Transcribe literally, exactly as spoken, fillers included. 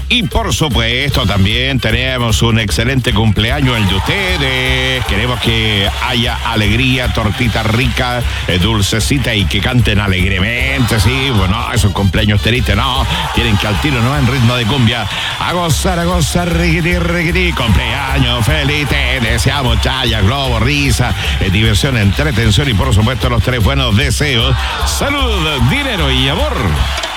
Y por supuesto también tenemos un excelente cumpleaños el de ustedes. Queremos que haya alegría, tortita rica, eh, dulcecita y que canten alegremente, sí. Bueno, esos cumpleaños tristes, no. Tienen que al tiro, ¿no? En ritmo de cumbia. A gozar, a gozar, riquití, riquití. Cumpleaños feliz, te deseamos chaya, globo, risa, eh, diversión, entretención y por supuesto los tres buenos deseos. Salud, dinero y amor.